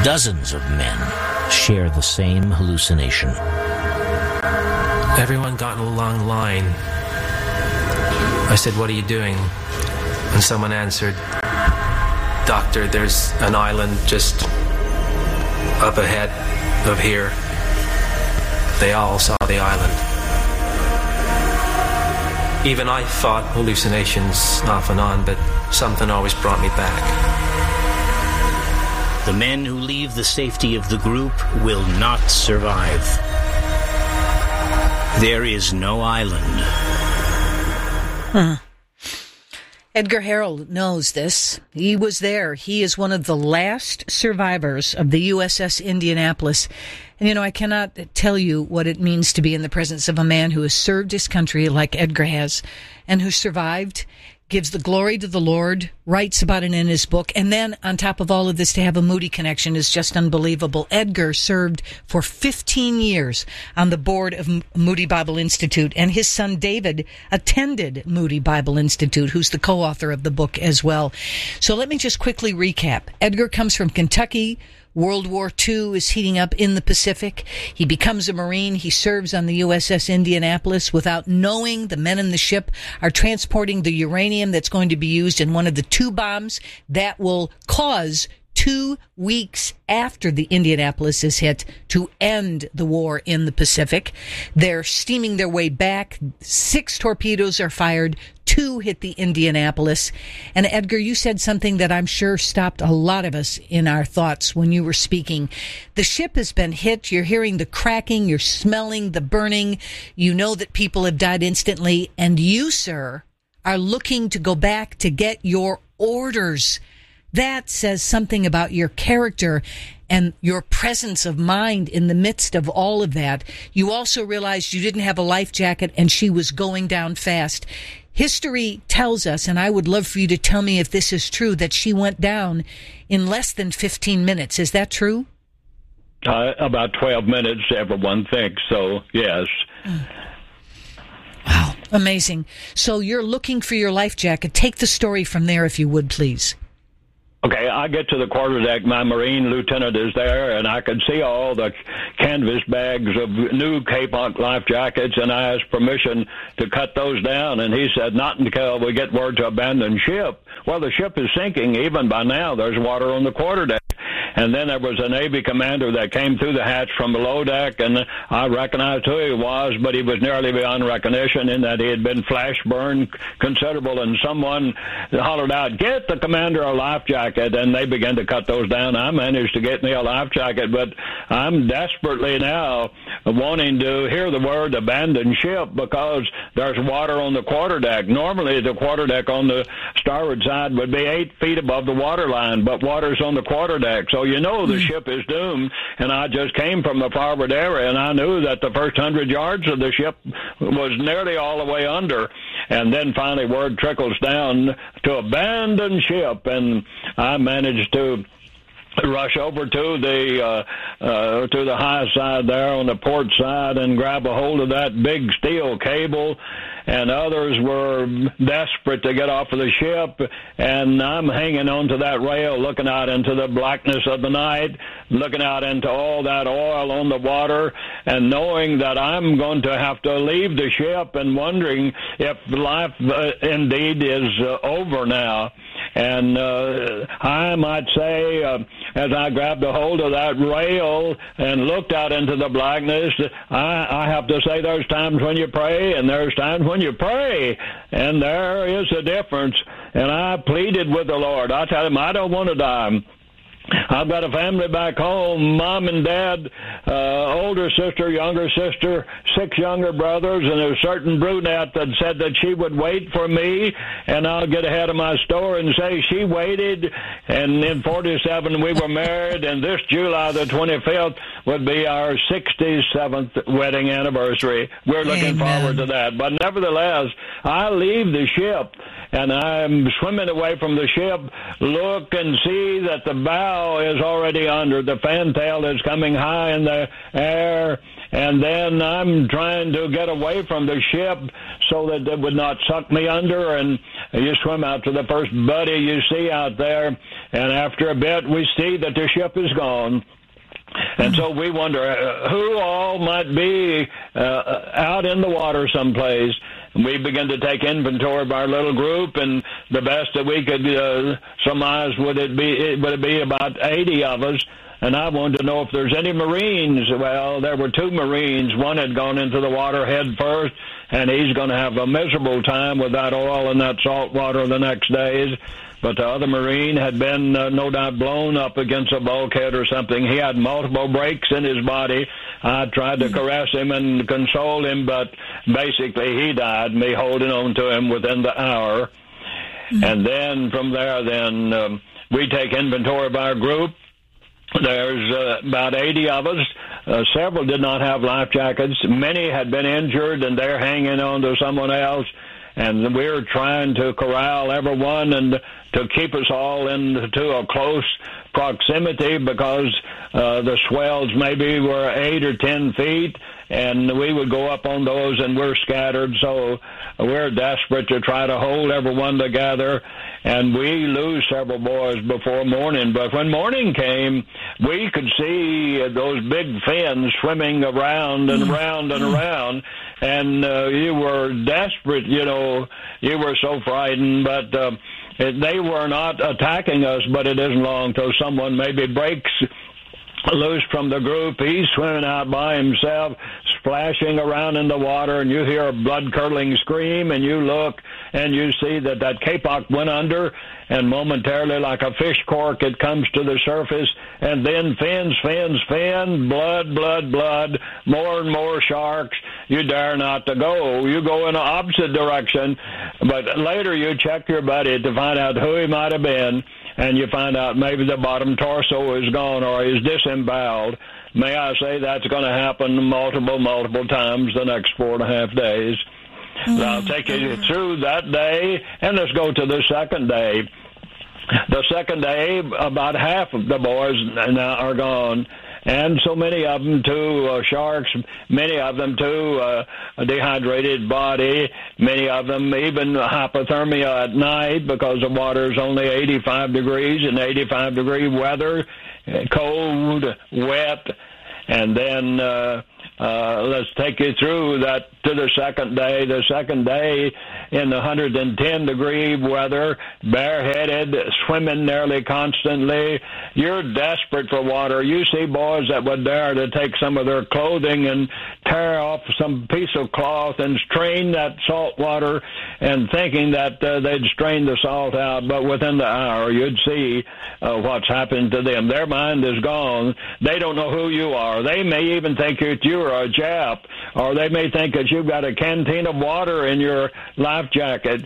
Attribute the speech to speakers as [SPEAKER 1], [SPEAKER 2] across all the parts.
[SPEAKER 1] Dozens of men share the same hallucination.
[SPEAKER 2] Everyone got in a long line. I said, "What are you doing?" And someone answered, "Doctor, there's an island just up ahead of here." They all saw the island. Even I fought hallucinations off and on, but something always brought me back.
[SPEAKER 1] The men who leave the safety of the group will not survive. There is no island.
[SPEAKER 3] Edgar Harrell knows this. He was there. He is one of the last survivors of the USS Indianapolis. And, I cannot tell you what it means to be in the presence of a man who has served his country like Edgar has, and who survived, gives the glory to the Lord, writes about it in his book, and then on top of all of this to have a Moody connection is just unbelievable. Edgar served for 15 years on the board of Moody Bible Institute, and his son David attended Moody Bible Institute, who's the co-author of the book as well. So let me just quickly recap. Edgar comes from Kentucky. World War II is heating up in the Pacific. He becomes a Marine. He serves on the USS Indianapolis without knowing the men in the ship are transporting the uranium that's going to be used in one of the two bombs that will cause 2 weeks after the Indianapolis is hit to end the war in the Pacific. They're steaming their way back. 6 torpedoes are fired. 2 hit the Indianapolis. And Edgar, you said something that I'm sure stopped a lot of us in our thoughts when you were speaking. The ship has been hit. You're hearing the cracking. You're smelling the burning. You know that people have died instantly. And you, sir, are looking to go back to get your orders. That says something about your character and your presence of mind in the midst of all of that. You also realized you didn't have a life jacket and she was going down fast. History tells us, and I would love for you to tell me if this is true, that she went down in less than 15 minutes. Is that true?
[SPEAKER 4] About 12 minutes, everyone thinks. So, yes.
[SPEAKER 3] Wow, amazing. So you're looking for your life jacket. Take the story from there, if you would, please.
[SPEAKER 4] Okay, I get to the quarterdeck. My Marine lieutenant is there, and I could see all the canvas bags of new Kapok life jackets, and I asked permission to cut those down, and he said, not until we get word to abandon ship. Well, the ship is sinking. Even by now, there's water on the quarterdeck. And then there was a Navy commander that came through the hatch from below deck, and I recognized who he was, but he was nearly beyond recognition in that he had been flash burned considerable, and someone hollered out, "Get the commander a life jacket," and they began to cut those down. I managed to get me a life jacket, but I'm desperately now wanting to hear the word abandon ship because there's water on the quarterdeck. Normally, the quarterdeck on the starboard side would be 8 feet above the waterline, but water's on the quarterdeck, so you know the ship is doomed. And I just came from the forward area, and I knew that the first 100 yards of the ship was nearly all the way under. And then finally word trickles down to abandon ship, and I managed to rush over to the high side there on the port side and grab a hold of that big steel cable, and others were desperate to get off of the ship, and I'm hanging onto that rail looking out into the blackness of the night, looking out into all that oil on the water, and knowing that I'm going to have to leave the ship and wondering if life indeed is over now. And I might say, as I grabbed a hold of that rail and looked out into the blackness, I have to say there's times when you pray and there's times when you pray, and there is a difference. And I pleaded with the Lord. I tell him, I don't want to die. I've got a family back home, mom and dad, older sister, younger sister, 6 younger brothers, and a certain brunette that said that she would wait for me, and I'll get ahead of my story and say she waited, and in 47 we were married, and this July the 25th would be our 67th wedding anniversary. We're looking forward to that. But nevertheless, I leave the ship, and I'm swimming away from the ship, look and see that the bow bow is already under. The fantail is coming high in the air, and then I'm trying to get away from the ship so that it would not suck me under, and you swim out to the first buddy you see out there, and after a bit we see that the ship is gone. And so we wonder who all might be out in the water someplace. We begin to take inventory of our little group, and the best that we could surmise would it be about 80 of us. And I wanted to know if there's any Marines. Well, there were 2 Marines. One had gone into the water head first, and he's going to have a miserable time with that oil and that salt water the next days. But the other Marine had been, no doubt, blown up against a bulkhead or something. He had multiple breaks in his body. I tried to caress him and console him, but basically he died, me holding on to him within the hour. And then from there, we take inventory of our group. There's about 80 of us. Several did not have life jackets. Many had been injured, and they're hanging on to someone else. And we're trying to corral everyone and to keep us all into a close proximity because the swells maybe were 8 or 10 feet, and we would go up on those, and we're scattered. So we're desperate to try to hold everyone together, and we lose several boys before morning. But when morning came, we could see those big fins swimming around and around and around, and you were desperate, you were so frightened, but they were not attacking us. But it isn't long till someone maybe breaks loose from the group. He's swimming out by himself, splashing around in the water, and you hear a blood-curdling scream, and you look, and you see that kapok went under, and momentarily, like a fish cork, it comes to the surface, and then fin, blood, more and more sharks. You dare not to go. You go in the opposite direction, but later you check your buddy to find out who he might have been, and you find out maybe the bottom torso is gone or is disemboweled. May I say that's going to happen multiple times the next 4.5 days. I'll take you through that day, and let's go to the second day. The second day, about half of the boys now are gone, and so many of them to sharks, many of them to a dehydrated body, many of them even hypothermia at night because the water is only 85 degrees in 85-degree weather, cold, wet. And then let's take you through that to the second day. The second day in the 110-degree weather, bareheaded, swimming nearly constantly. You're desperate for water. You see boys that would dare to take some of their clothing and tear off some piece of cloth and strain that salt water, and thinking that they'd strain the salt out, but within the hour you'd see what's happened to them. Their mind is gone. They don't know who you are. They may even think that you're a Jap, or they may think that you've got a canteen of water in your life jacket,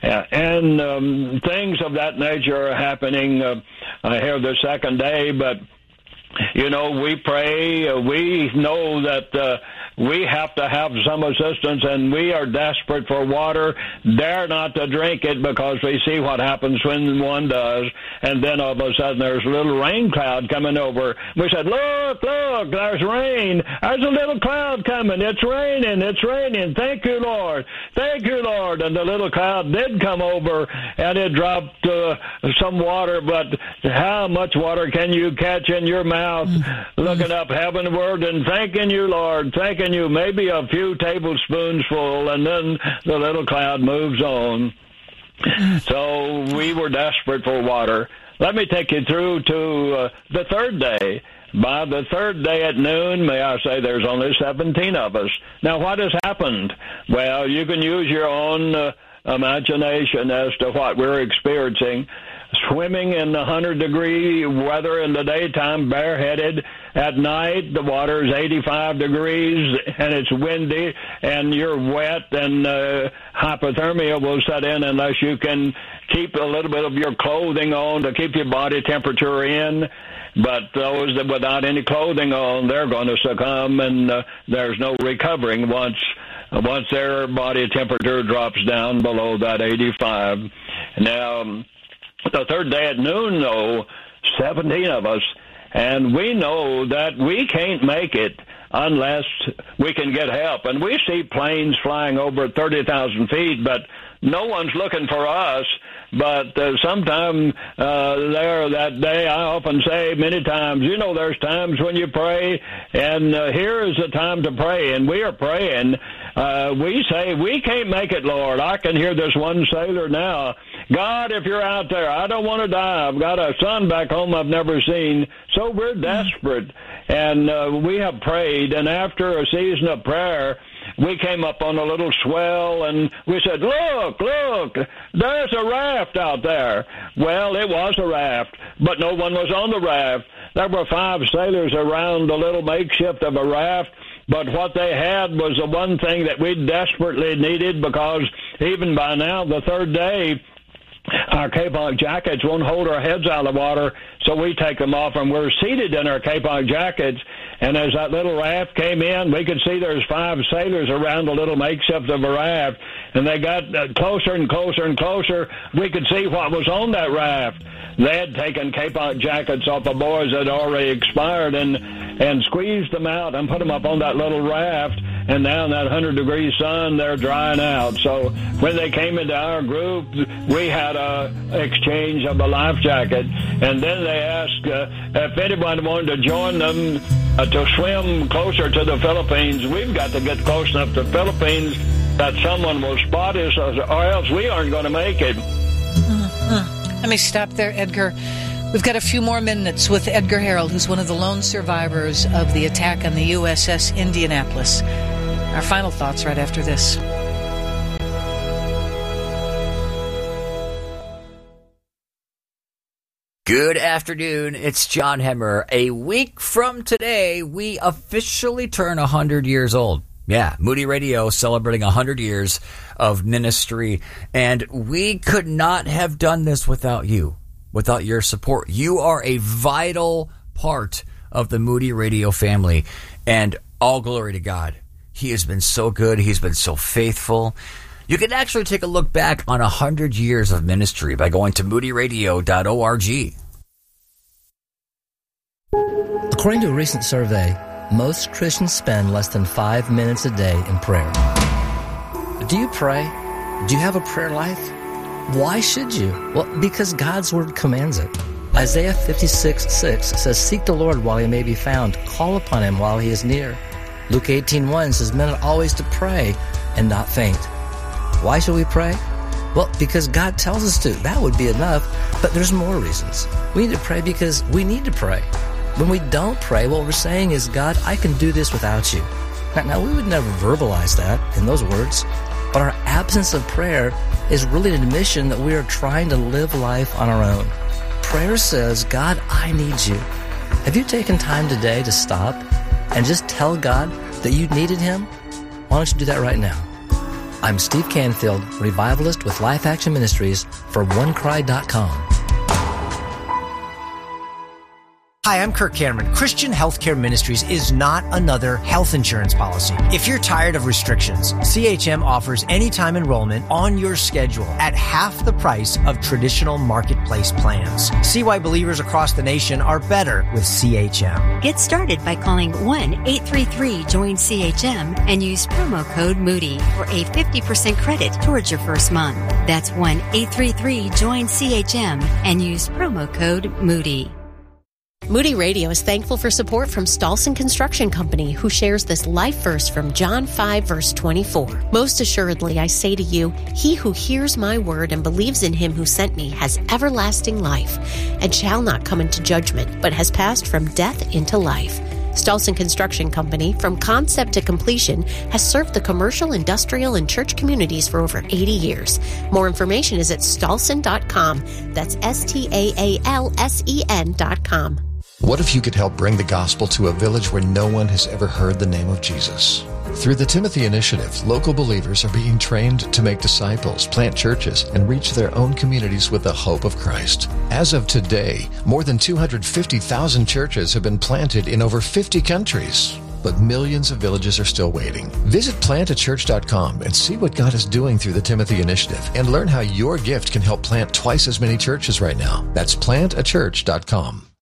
[SPEAKER 4] and things of that nature are happening here the second day. But we pray. We know that we have to have some assistance, and we are desperate for water. Dare not to drink it, because we see what happens when one does. And then all of a sudden there's a little rain cloud coming over. We said, look, there's rain. There's a little cloud coming. It's raining. Thank you, Lord. And the little cloud did come over, and it dropped some water. But how much water can you catch in your mouth? Looking up heavenward and thanking you, Lord, thanking you, maybe a few tablespoons full, and then the little cloud moves on. So we were desperate for water. Let me take you through to the third day. By the third day at noon, may I say, there's only 17 of us. Now, what has happened? Well, you can use your own imagination as to what we're experiencing. Swimming in the 100-degree weather in the daytime, bareheaded. At night, the water is 85 degrees, and it's windy, and you're wet, and hypothermia will set in unless you can keep a little bit of your clothing on to keep your body temperature in. But those that without any clothing on, they're going to succumb, and there's no recovering once their body temperature drops down below that 85. Now, the third day at noon, though, 17 of us, and we know that we can't make it unless we can get help. And we see planes flying over 30,000 feet, but no one's looking for us. But sometime there that day, I often say many times, there's times when you pray, and here is the time to pray, and we are praying. We say, we can't make it, Lord. I can hear this one sailor now. God, if you're out there, I don't want to die. I've got a son back home I've never seen. So we're desperate, and we have prayed, and after a season of prayer, we came up on a little swell, and we said, look, there's a raft out there. Well, it was a raft, but no one was on the raft. There were 5 sailors around the little makeshift of a raft, but what they had was the one thing that we desperately needed, because even by now, the third day, our Kapok jackets won't hold our heads out of the water, so we take them off, and we're seated in our Kapok jackets. And as that little raft came in, we could see there's 5 sailors around the little makeshift of a raft, and they got closer and closer and closer. We could see what was on that raft. They had taken Kapok jackets off of boys that had already expired and squeezed them out and put them up on that little raft. And now in that 100-degree sun, they're drying out. So when they came into our group, we had a exchange of a life jacket. And then they asked if anyone wanted to join them to swim closer to the Philippines. We've got to get close enough to the Philippines that someone will spot us, or else we aren't going to make it.
[SPEAKER 3] Let me stop there, Edgar. We've got a few more minutes with Edgar Harold, who's one of the lone survivors of the attack on the USS Indianapolis. Our final thoughts right after this.
[SPEAKER 5] Good afternoon. It's John Hemmer. A week from today, we officially turn 100 years old. Yeah, Moody Radio celebrating 100 years of ministry, and we could not have done this without you, without your support. You are a vital part of the Moody Radio family, and all glory to God. He has been so good. He's been so faithful. You can actually take a look back on 100 years of ministry by going to moodyradio.org.
[SPEAKER 6] According to a recent survey, most Christians spend less than 5 minutes a day in prayer. Do you pray? Do you have a prayer life? Why should you? Well, because God's Word commands it. Isaiah 56:6 says, "Seek the Lord while he may be found. Call upon him while he is near." Luke 18:1 says, "Men are always to pray and not faint." Why should we pray? Well, because God tells us to. That would be enough, but there's more reasons. We need to pray because we need to pray. When we don't pray, what we're saying is, God, I can do this without you. Now, we would never verbalize that in those words, but our absence of prayer is really an admission that we are trying to live life on our own. Prayer says, God, I need you. Have you taken time today to stop and just tell God that you needed him? Why don't you do that right now? I'm Steve Canfield, revivalist with Life Action Ministries for OneCry.com.
[SPEAKER 7] Hi, I'm Kirk Cameron. Christian Healthcare Ministries is not another health insurance policy. If you're tired of restrictions, CHM offers anytime enrollment on your schedule at half the price of traditional marketplace plans. See why believers across the nation are better with CHM.
[SPEAKER 8] Get started by calling 1-833-JOIN-CHM and use promo code Moody for a 50% credit towards your first month. That's 1-833-JOIN-CHM and use promo code Moody.
[SPEAKER 9] Moody Radio is thankful for support from Stolson Construction Company, who shares this life verse from John 5, verse 24. Most assuredly, I say to you, he who hears my word and believes in him who sent me has everlasting life, and shall not come into judgment, but has passed from death into life. Stolson Construction Company, from concept to completion, has served the commercial, industrial, and church communities for over 80 years. More information is at stolson.com. That's STAALSEN.com.
[SPEAKER 10] What if you could help bring the gospel to a village where no one has ever heard the name of Jesus? Through the Timothy Initiative, local believers are being trained to make disciples, plant churches, and reach their own communities with the hope of Christ. As of today, more than 250,000 churches have been planted in over 50 countries. but millions of villages are still waiting. Visit plantachurch.com and see what God is doing through the Timothy Initiative and learn how your gift can help plant twice as many churches right now. That's plantachurch.com.